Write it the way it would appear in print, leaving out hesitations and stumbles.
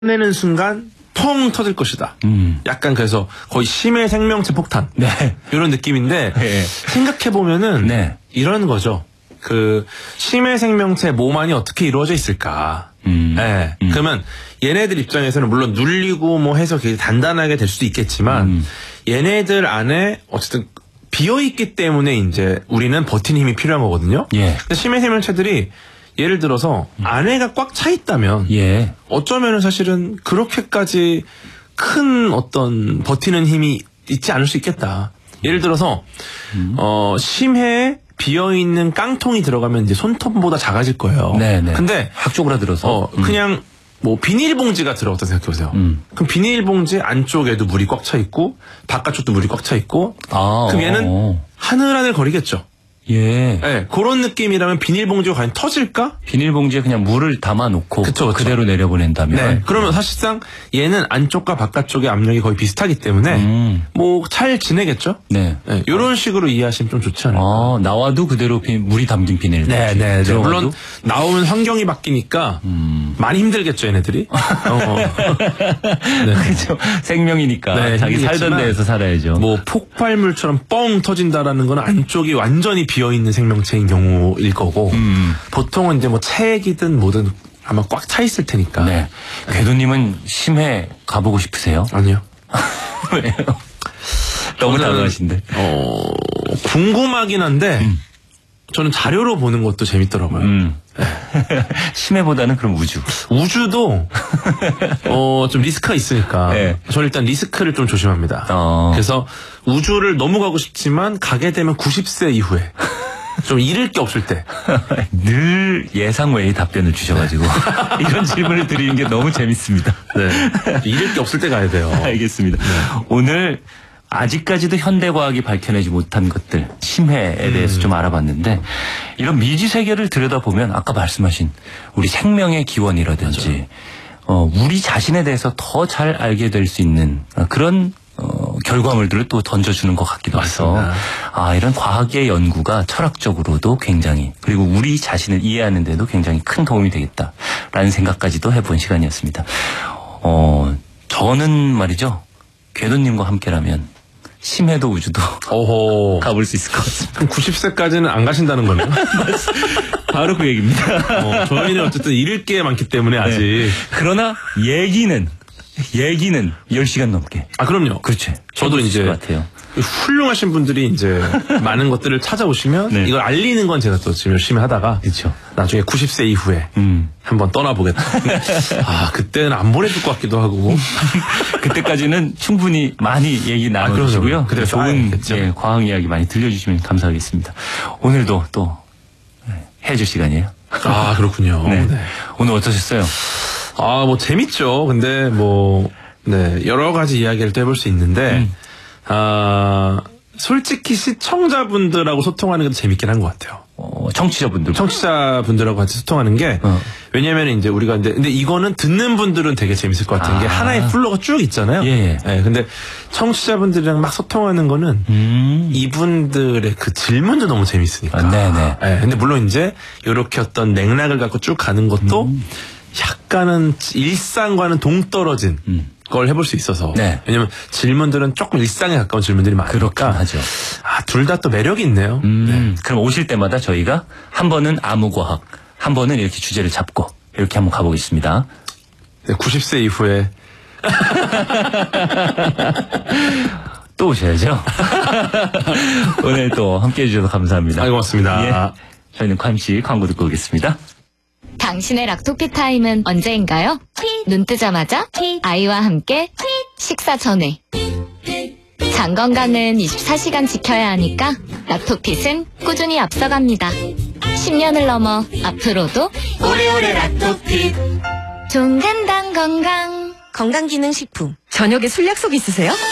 내는 순간 펑 터질 것이다. 약간 그래서 거의 심해 생명체 폭탄. 네. 이런 느낌인데 네. 생각해보면은 네. 이런 거죠. 그 심해 생명체 모만이 어떻게 이루어져 있을까. 네. 그러면 얘네들 입장에서는 물론 눌리고 뭐 해서 되게 단단하게 될 수도 있겠지만 얘네들 안에 어쨌든 비어있기 때문에 이제 우리는 버티는 힘이 필요한 거거든요. 예. 근데 심해 생명체들이 예를 들어서 안에가 꽉 차 있다면 예. 어쩌면은 사실은 그렇게까지 큰 어떤 버티는 힘이 있지 않을 수 있겠다. 예를 들어서 심해에 비어있는 깡통이 들어가면 이제 손톱보다 작아질 거예요. 네네. 근데 확 쪼그라들어서 그냥 뭐 비닐봉지가 들어갔다 생각해보세요. 그럼 비닐봉지 안쪽에도 물이 꽉 차 있고 바깥쪽도 물이 꽉 차 있고 그럼 얘는 하늘하늘 거리겠죠. 예. 네, 그런 느낌이라면 비닐봉지가 과연 터질까? 비닐봉지에 그냥 물을 담아놓고 그쵸. 그대로 내려보낸다면. 네. 그러면 사실상 얘는 안쪽과 바깥쪽의 압력이 거의 비슷하기 때문에 뭐 잘 지내겠죠? 네. 네, 이런 식으로 이해하시면 좀 좋지 않을까? 나와도 그대로 물이 담긴 비닐. 네. 물론 나오면 환경이 바뀌니까 많이 힘들겠죠, 얘네들이. 네. 그렇죠. 생명이니까 네, 자기 힘들겠지만 살던 데에서 살아야죠. 뭐 폭발물처럼 뻥 터진다라는 건 안쪽이 완전히 비어있는 생명체인 경우일 거고 보통은 이제 뭐 체액이든 뭐든 아마 꽉 차 있을 테니까. 네. 궤도님은 심해 가보고 싶으세요? 아니요. 왜요? 너무 당하신데. 궁금하긴 한데 저는 자료로 보는 것도 재밌더라고요. 심해보다는 그럼 우주. 우주도 좀 리스크가 있으니까 네. 저는 일단 리스크를 좀 조심합니다. 그래서 우주를 너무 가고 싶지만 가게 되면 90세 이후에 좀 잃을 게 없을 때. 늘 예상 외의 답변을 주셔가지고 이런 질문을 드리는 게 너무 재밌습니다. 네. 잃을 게 없을 때 가야 돼요. 알겠습니다. 네. 오늘 아직까지도 현대과학이 밝혀내지 못한 것들, 심해에 대해서 좀 알아봤는데 이런 미지 세계를 들여다보면 아까 말씀하신 우리 생명의 기원이라든지 우리 자신에 대해서 더 잘 알게 될 수 있는 그런 결과물들을 또 던져주는 것 같기도 해서 이런 과학의 연구가 철학적으로도 굉장히 그리고 우리 자신을 이해하는 데도 굉장히 큰 도움이 되겠다라는 생각까지도 해본 시간이었습니다. 저는 말이죠. 궤도님과 함께라면 심해도 우주도 가볼 수 있을 것 같습니다. 그럼 90세까지는 안 가신다는 거네요? 바로 그 얘기입니다. 저희는 어쨌든 잃을 게 많기 때문에 아직. 네. 그러나 얘기는 10시간 넘게. 그럼요. 그렇죠. 저도 이제 것 같아요. 훌륭하신 분들이 이제 많은 것들을 찾아오시면 네. 이걸 알리는 건 제가 또 지금 열심히 하다가 그렇죠. 나중에 90세 이후에 한번 떠나보겠다. 그때는 안 보내줄 것 같기도 하고. 그때까지는 충분히 많이 얘기 나눠주시고요. 그때 좋은 과학 이야기 많이 들려주시면 감사하겠습니다. 오늘도 또 해줄 시간이에요. 그렇군요. 네. 오늘 어떠셨어요? 뭐 재밌죠. 근데 여러 가지 이야기를 또 해볼 수 있는데 솔직히 시청자분들하고 소통하는 게 재밌긴 한 것 같아요. 청취자분들하고 같이 소통하는 게 왜냐면 이제 우리가 근데 이거는 듣는 분들은 되게 재밌을 것 같은 게 하나의 플로가 쭉 있잖아요. 예. 근데 청취자분들이랑 막 소통하는 거는 이분들의 그 질문도 너무 재밌으니까. 네네. 근데 물론 이제 이렇게 어떤 맥락을 갖고 쭉 가는 것도 약간은 일상과는 동떨어진 걸 해볼 수 있어서. 네. 왜냐면 질문들은 조금 일상에 가까운 질문들이 많으니까. 그렇긴 하죠. 둘 다 또 매력이 있네요. 네. 그럼 오실 때마다 저희가 한 번은 암흑과학, 한 번은 이렇게 주제를 잡고 이렇게 한번 가보겠습니다. 네, 90세 이후에. 또 오셔야죠. 오늘 또 함께해 주셔서 감사합니다. 고맙습니다. 저희는 잠시 광고 듣고 오겠습니다. 당신의 락토피 타임은 언제인가요? 눈 뜨자마자 아이와 함께 식사 전에. 장 건강은 24시간 지켜야 하니까 락토핏은 꾸준히 앞서갑니다. 10년을 넘어 앞으로도 오래오래 락토핏. 종근당 건강. 건강기능식품. 저녁에 술 약속 있으세요?